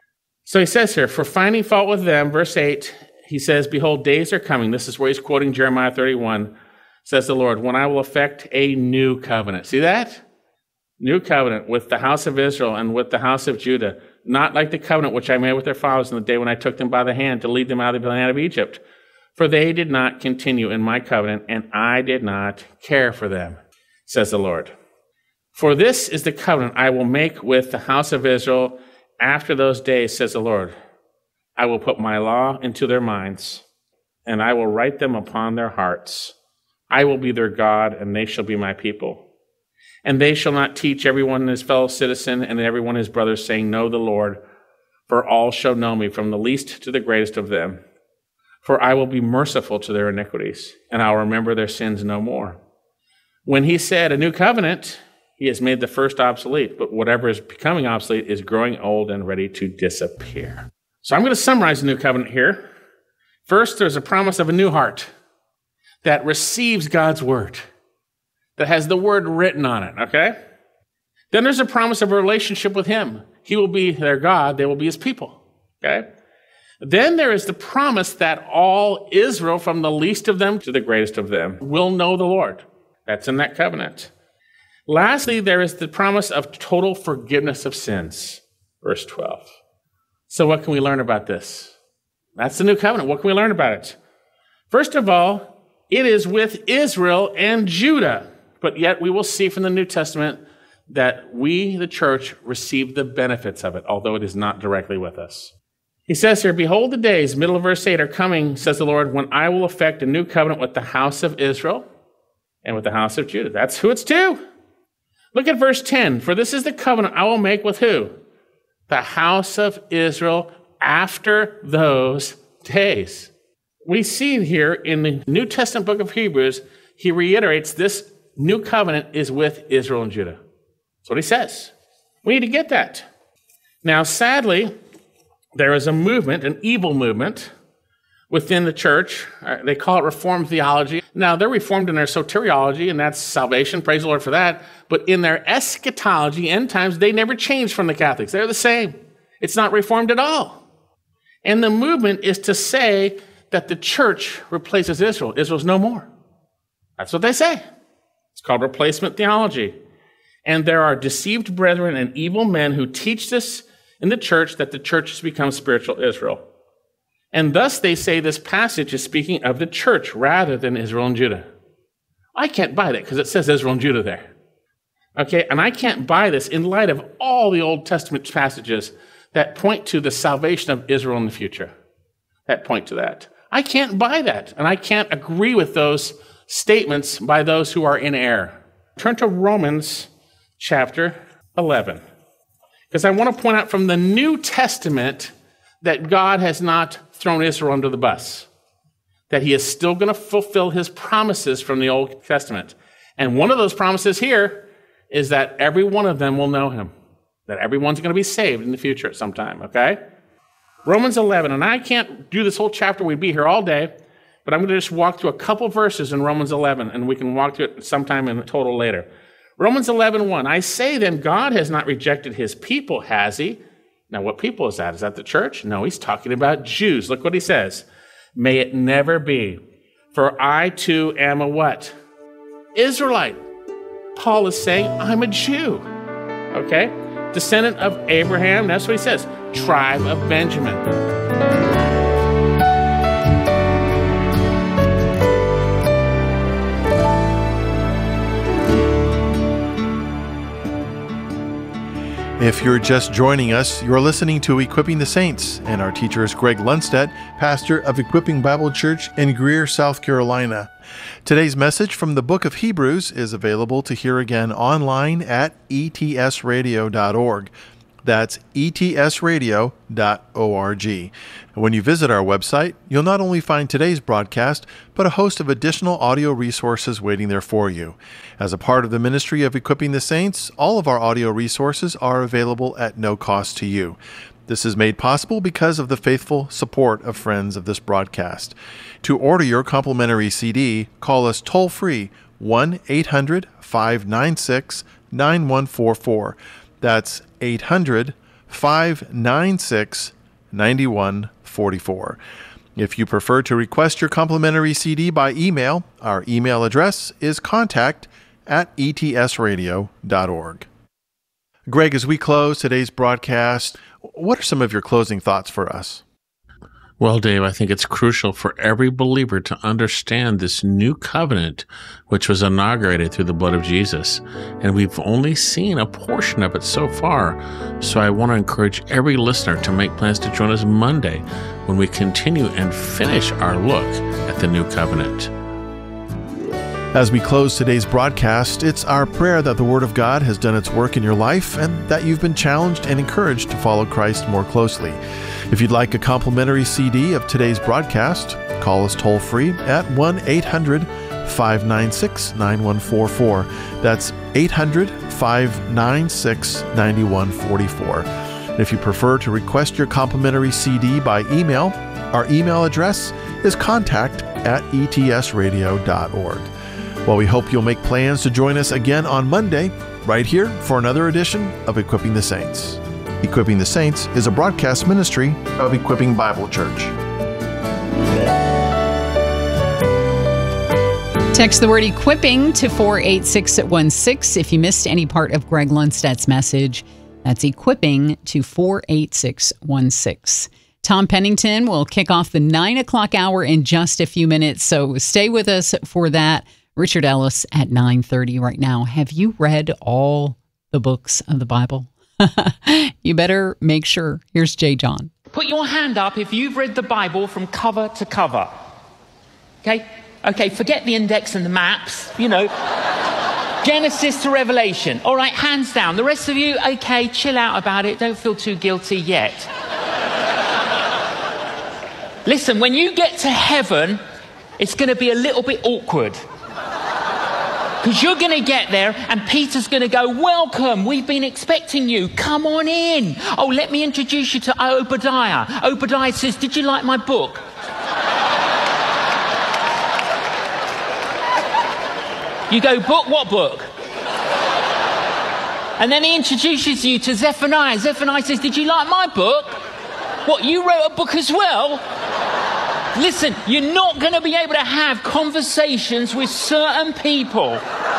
[SPEAKER 5] So he says here, for finding fault with them, verse eight, he says, behold, days are coming. This is where he's quoting Jeremiah thirty-one, says the Lord, when I will effect a new covenant. See that? New covenant with the house of Israel and with the house of Judah, not like the covenant which I made with their fathers in the day when I took them by the hand to lead them out of the land of Egypt. For they did not continue in my covenant, and I did not care for them, says the Lord. For this is the covenant I will make with the house of Israel after those days, says the Lord. I will put my law into their minds, and I will write them upon their hearts. I will be their God, and they shall be my people. And they shall not teach everyone his fellow citizen and everyone his brother, saying, know the Lord, for all shall know me, from the least to the greatest of them. For I will be merciful to their iniquities, and I'll remember their sins no more. When he said a new covenant, he has made the first obsolete, but whatever is becoming obsolete is growing old and ready to disappear. So I'm going to summarize the new covenant here. First, there's a promise of a new heart that receives God's word, that has the word written on it, okay? Then there's a promise of a relationship with him. He will be their God, they will be his people, okay? Then there is the promise that all Israel, from the least of them to the greatest of them, will know the Lord. That's in that covenant. Lastly, there is the promise of total forgiveness of sins, verse twelve. So what can we learn about this? That's the new covenant. What can we learn about it? First of all, it is with Israel and Judah, but yet we will see from the New Testament that we, the church, receive the benefits of it, although it is not directly with us. He says here, behold, the days, middle of verse eight, are coming, says the Lord, when I will effect a new covenant with the house of Israel and with the house of Judah. That's who it's to. Look at verse ten. For this is the covenant I will make with who? The house of Israel after those days. We see here in the New Testament book of Hebrews, he reiterates this new covenant is with Israel and Judah. That's what he says. We need to get that. Now, sadly, there is a movement, an evil movement within the church. They call it Reformed theology. Now, they're Reformed in their soteriology, and that's salvation. Praise the Lord for that. But in their eschatology, end times, they never change from the Catholics. They're the same. It's not Reformed at all. And the movement is to say that the church replaces Israel. Israel's no more. That's what they say. It's called replacement theology. And there are deceived brethren and evil men who teach this in the church, that the church has become spiritual Israel. And thus they say this passage is speaking of the church rather than Israel and Judah. I can't buy that because it says Israel and Judah there. Okay, and I can't buy this in light of all the Old Testament passages that point to the salvation of Israel in the future, that point to that. I can't buy that, and I can't agree with those statements by those who are in error. Turn to Romans chapter eleven. Because I want to point out from the New Testament that God has not thrown Israel under the bus, that he is still going to fulfill his promises from the Old Testament. And one of those promises here is that every one of them will know him, that everyone's going to be saved in the future at some time, okay? Romans eleven, and I can't do this whole chapter, we'd be here all day, but I'm going to just walk through a couple verses in Romans eleven, and we can walk through it sometime in total later. Romans eleven one, I say then, God has not rejected his people, has he? Now, what people is that? Is that the church? No, he's talking about Jews. Look what he says. May it never be. For I too am a what? Israelite. Paul is saying, I'm a Jew. Okay? Descendant of Abraham. That's what he says. Tribe of Benjamin.
[SPEAKER 6] If you're just joining us, you're listening to Equipping the Saints, and our teacher is Greg Lundstedt, pastor of Equipping Bible Church in Greer, South Carolina. Today's message from the book of Hebrews is available to hear again online at e t s radio dot org. That's e t s radio dot org. When you visit our website, you'll not only find today's broadcast, but a host of additional audio resources waiting there for you. As a part of the ministry of Equipping the Saints, all of our audio resources are available at no cost to you. This is made possible because of the faithful support of friends of this broadcast. To order your complimentary C D, call us toll-free one eight hundred five nine six nine one four four. That's eight hundred five nine six nine one four four. If you prefer to request your complimentary C D by email, our email address is contact at e t s radio dot org. Greg, as we close today's broadcast, what are some of your closing thoughts for us?
[SPEAKER 5] Well, Dave, I think it's crucial for every believer to understand this new covenant, which was inaugurated through the blood of Jesus. And we've only seen a portion of it so far. So I want to encourage every listener to make plans to join us Monday when we continue and finish our look at the new covenant.
[SPEAKER 6] As we close today's broadcast, it's our prayer that the Word of God has done its work in your life and that you've been challenged and encouraged to follow Christ more closely. If you'd like a complimentary C D of today's broadcast, call us toll-free at one eight hundred five nine six nine one four four. That's eight hundred five nine six nine one four four. If you prefer to request your complimentary C D by email, our email address is contact at e t s radio dot org. Well, we hope you'll make plans to join us again on Monday, right here for another edition of Equipping the Saints. Equipping the Saints is a broadcast ministry of Equipping Bible Church.
[SPEAKER 3] Text the word equipping to four eight six one six if you missed any part of Greg Lundstedt's message. That's equipping to four eight six one six. Tom Pennington will kick off the nine o'clock hour in just a few minutes, so stay with us for that. Richard Ellis at nine thirty right now. Have you read all the books of the Bible? You better make sure. Here's Jay John.
[SPEAKER 7] Put your hand up if you've read the Bible from cover to cover. Okay? Okay, forget the index and the maps, you know. Genesis to Revelation. All right, hands down. The rest of you, okay, chill out about it. Don't feel too guilty yet. Listen, when you get to heaven, it's going to be a little bit awkward. Because you're going to get there and Peter's going to go, welcome, we've been expecting you, come on in. Oh, let me introduce you to Obadiah. Obadiah says, did you like my book? You go, book? What book? And then he introduces you to Zephaniah. Zephaniah says, did you like my book? What, you wrote a book as well? Listen, you're not going to be able to have conversations with certain people.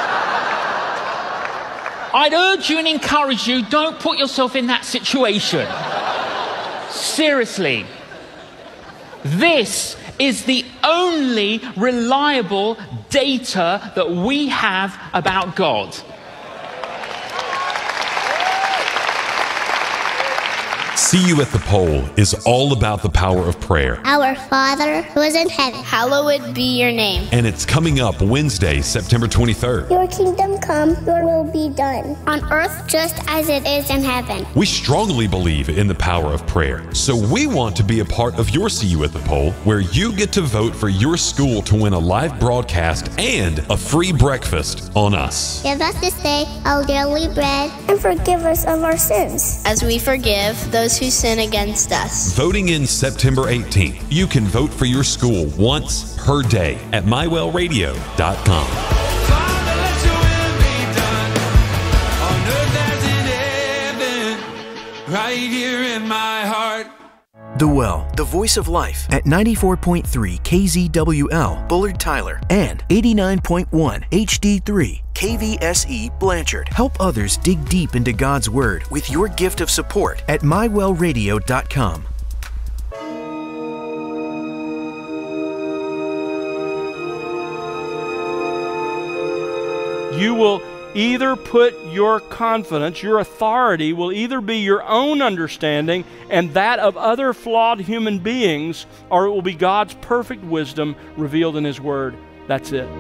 [SPEAKER 7] I'd urge you and encourage you, don't put yourself in that situation. Seriously. This is the only reliable data that we have about God.
[SPEAKER 8] See You at the Pole is all about the power of prayer.
[SPEAKER 9] Our Father who is in heaven, hallowed be your name.
[SPEAKER 8] And it's coming up Wednesday, September twenty-third.
[SPEAKER 9] Your kingdom come, your will be done. On earth just as it is in heaven.
[SPEAKER 8] We strongly believe in the power of prayer. So we want to be a part of your See You at the Pole, where you get to vote for your school to win a live broadcast and a free breakfast on us.
[SPEAKER 9] Give us this day our daily bread and forgive us of our sins, as we forgive those who sin against us.
[SPEAKER 8] Voting in September eighteenth. You can vote for your school once per day at my well radio dot com.
[SPEAKER 10] Father, let your will be done on earth as in heaven, right here in my heart.
[SPEAKER 11] The Well, the voice of life at ninety-four point three K Z W L, Bullard Tyler, and eighty-nine point one H D three K V S E Blanchard. Help others dig deep into God's Word with your gift of support at my well radio dot com.
[SPEAKER 12] You will either put your confidence, your authority will either be your own understanding and that of other flawed human beings, or it will be God's perfect wisdom revealed in His Word. That's it.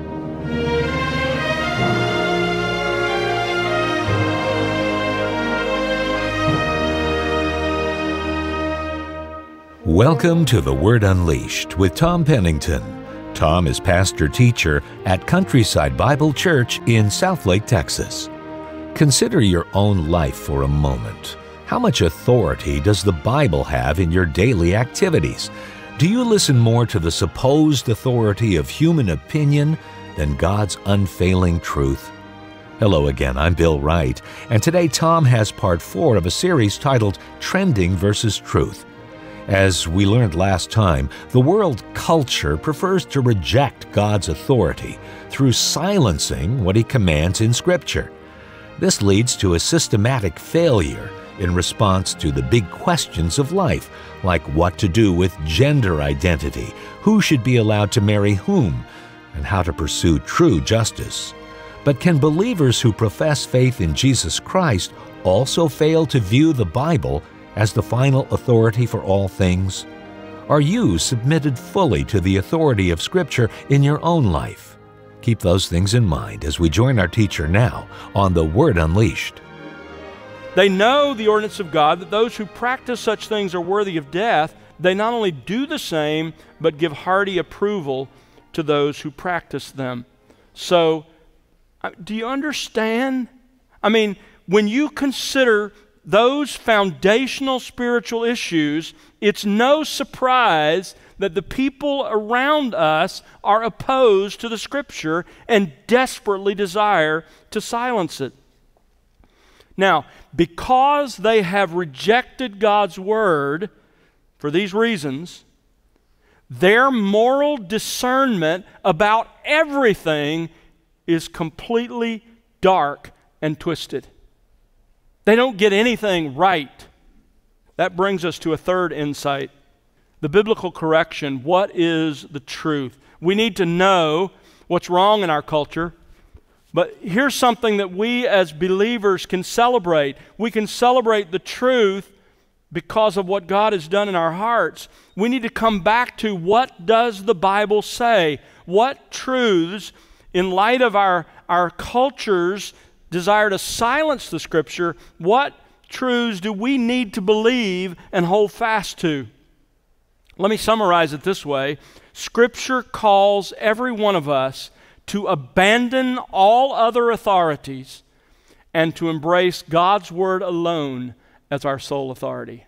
[SPEAKER 13] Welcome to The Word Unleashed with Tom Pennington. Tom is pastor-teacher at Countryside Bible Church in Southlake, Texas. Consider your own life for a moment. How much authority does the Bible have in your daily activities? Do you listen more to the supposed authority of human opinion than God's unfailing truth? Hello again, I'm Bill Wright, and today Tom has part four of a series titled Trending versus Truth. As we learned last time, the world culture prefers to reject God's authority through silencing what He commands in Scripture. This leads to a systematic failure in response to the big questions of life, like what to do with gender identity, who should be allowed to marry whom, and how to pursue true justice. But can believers who profess faith in Jesus Christ also fail to view the Bible as the final authority for all things? Are you submitted fully to the authority of Scripture in your own life? Keep those things in mind as we join our teacher now on The Word Unleashed.
[SPEAKER 12] They know the ordinance of God, that those who practice such things are worthy of death. They not only do the same, but give hearty approval to those who practice them. So, do you understand? I mean, when you consider those foundational spiritual issues, it's no surprise that the people around us are opposed to the Scripture and desperately desire to silence it. Now, because they have rejected God's Word for these reasons, their moral discernment about everything is completely dark and twisted. They don't get anything right. That brings us to a third insight. The biblical correction. What is the truth? We need to know what's wrong in our culture. But here's something that we as believers can celebrate. We can celebrate the truth because of what God has done in our hearts. We need to come back to, what does the Bible say? What truths, in light of our, our culture's desire to silence the Scripture, what truths do we need to believe and hold fast to? Let me summarize it this way. Scripture calls every one of us to abandon all other authorities and to embrace God's Word alone as our sole authority.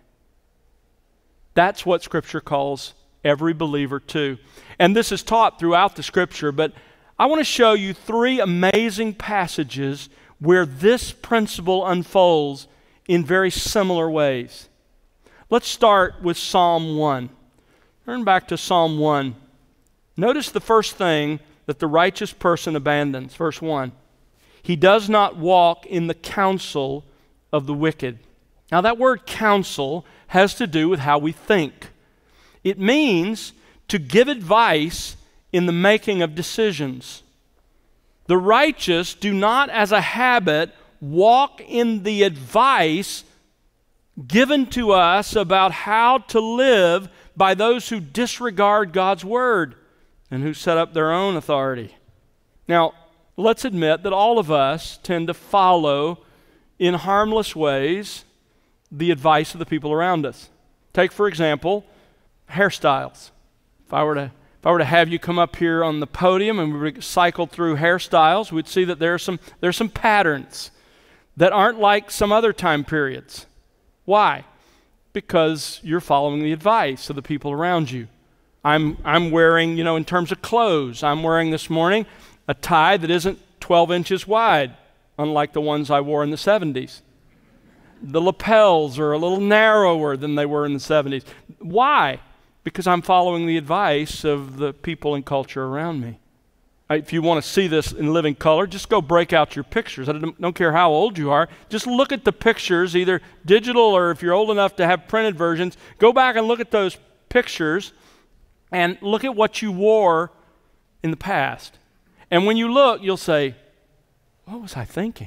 [SPEAKER 12] That's what Scripture calls every believer to. And this is taught throughout the Scripture, but I want to show you three amazing passages where this principle unfolds in very similar ways. Let's start with Psalm one. Turn back to Psalm one. Notice the first thing that the righteous person abandons. Verse one. He does not walk in the counsel of the wicked. Now that word counsel has to do with how we think. It means to give advice in the making of decisions. The righteous do not, as a habit, walk in the advice given to us about how to live by those who disregard God's Word and who set up their own authority. Now, let's admit that all of us tend to follow in harmless ways the advice of the people around us. Take, for example, hairstyles. If I were to If I were to have you come up here on the podium and we were to cycle through hairstyles, we'd see that there are some, there are some patterns that aren't like some other time periods. Why? Because you're following the advice of the people around you. I'm, I'm wearing, you know, in terms of clothes, I'm wearing this morning a tie that isn't twelve inches wide, unlike the ones I wore in the seventies. The lapels are a little narrower than they were in the seventies. Why? Because I'm following the advice of the people and culture around me. If you want to see this in living color, just go break out your pictures. I don't, don't care how old you are. Just look at the pictures, either digital or if you're old enough to have printed versions. Go back and look at those pictures and look at what you wore in the past. And when you look, you'll say, what was I thinking?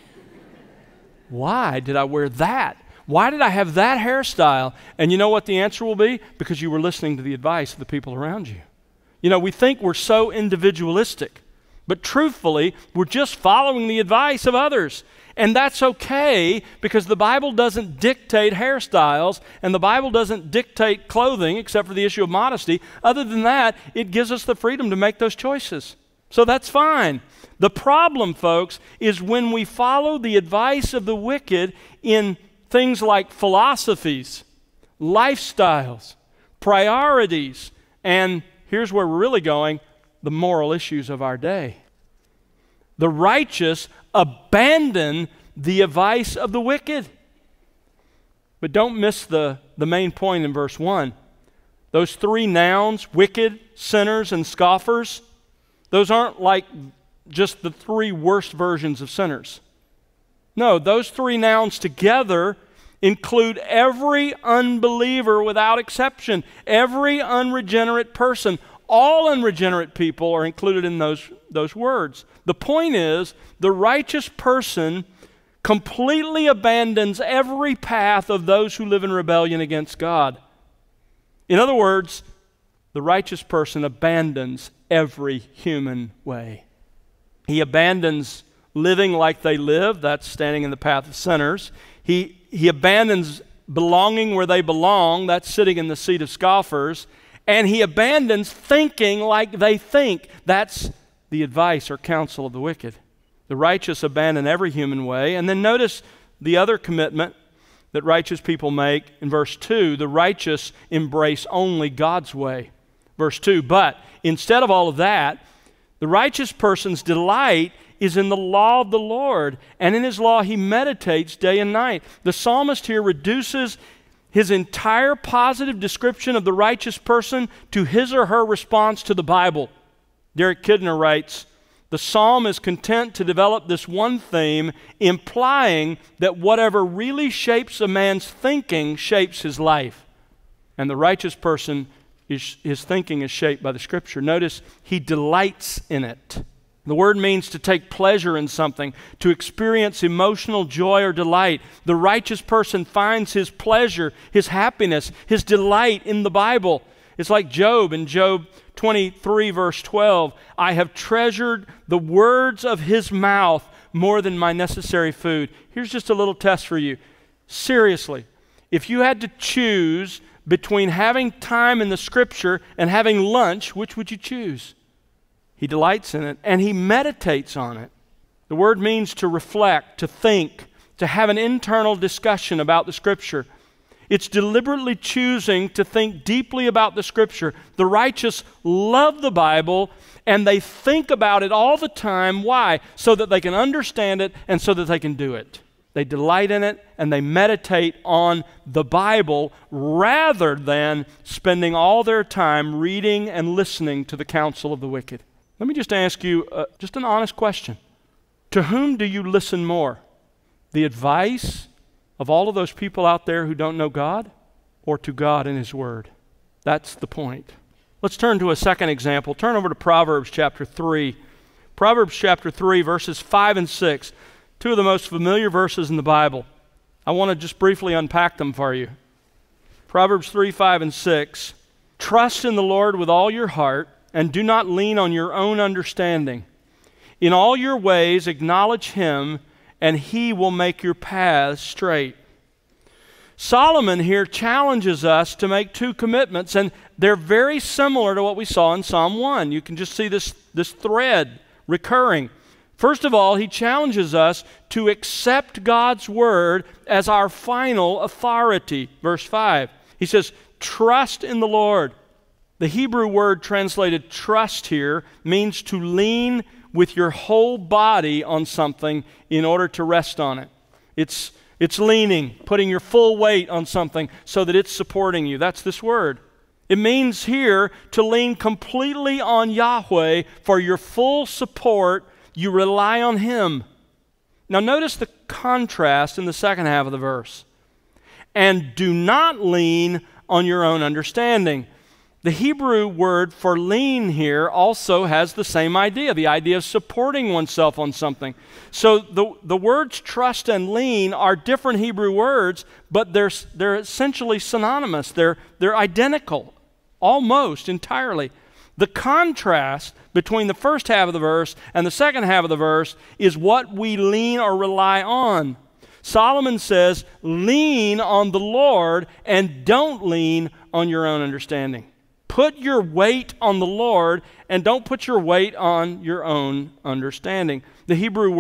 [SPEAKER 12] Why did I wear that? Why did I have that hairstyle? And you know what the answer will be? Because you were listening to the advice of the people around you. You know, we think we're so individualistic, but truthfully, we're just following the advice of others. And that's okay, because the Bible doesn't dictate hairstyles, and the Bible doesn't dictate clothing, except for the issue of modesty. Other than that, it gives us the freedom to make those choices. So that's fine. The problem, folks, is when we follow the advice of the wicked in things like philosophies, lifestyles, priorities, and here's where we're really going, the moral issues of our day. The righteous abandon the advice of the wicked. But don't miss the, the main point in verse one. Those three nouns, wicked, sinners, and scoffers, those aren't like just the three worst versions of sinners. No, those three nouns together include every unbeliever without exception, every unregenerate person. All unregenerate people are included in those, those words. The point is, the righteous person completely abandons every path of those who live in rebellion against God. In other words, the righteous person abandons every human way. He abandons living like they live, that's standing in the path of sinners. He, he abandons belonging where they belong, that's sitting in the seat of scoffers. And he abandons thinking like they think, that's the advice or counsel of the wicked. The righteous abandon every human way. And then notice the other commitment that righteous people make in verse two. The righteous embrace only God's way. Verse two, but instead of all of that, the righteous person's delight is in the law of the Lord, and in his law he meditates day and night. The psalmist here reduces his entire positive description of the righteous person to his or her response to the Bible. Derek Kidner writes, the psalm is content to develop this one theme, implying that whatever really shapes a man's thinking shapes his life. And the righteous person, is, his thinking is shaped by the Scripture. Notice, he delights in it. The word means to take pleasure in something, to experience emotional joy or delight. The righteous person finds his pleasure, his happiness, his delight in the Bible. It's like Job in Job twenty-three, verse twelve. I have treasured the words of his mouth more than my necessary food. Here's just a little test for you. Seriously, if you had to choose between having time in the Scripture and having lunch, which would you choose? He delights in it, and he meditates on it. The word means to reflect, to think, to have an internal discussion about the Scripture. It's deliberately choosing to think deeply about the Scripture. The righteous love the Bible, and they think about it all the time. Why? So that they can understand it and so that they can do it. They delight in it, and they meditate on the Bible rather than spending all their time reading and listening to the counsel of the wicked. Let me just ask you uh, just an honest question. To whom do you listen more? The advice of all of those people out there who don't know God, or to God and His Word? That's the point. Let's turn to a second example. Turn over to Proverbs chapter three. Proverbs chapter three, verses five and six. Two of the most familiar verses in the Bible. I want to just briefly unpack them for you. Proverbs three, five, and six. Trust in the Lord with all your heart, and do not lean on your own understanding. In all your ways acknowledge Him, and He will make your paths straight. Solomon here challenges us to make two commitments, and they're very similar to what we saw in Psalm one. You can just see this, this thread recurring. First of all, he challenges us to accept God's Word as our final authority. Verse five, he says, trust in the Lord. The Hebrew word translated trust here means to lean with your whole body on something in order to rest on it. It's, it's leaning, putting your full weight on something so that it's supporting you. That's this word. It means here to lean completely on Yahweh for your full support. You rely on Him. Now notice the contrast in the second half of the verse. And do not lean on your own understanding. The Hebrew word for lean here also has the same idea, the idea of supporting oneself on something. So the, the words trust and lean are different Hebrew words, but they're, they're essentially synonymous. They're, they're identical, almost entirely. The contrast between the first half of the verse and the second half of the verse is what we lean or rely on. Solomon says, lean on the Lord and don't lean on your own understanding. Put your weight on the Lord and don't put your weight on your own understanding. The Hebrew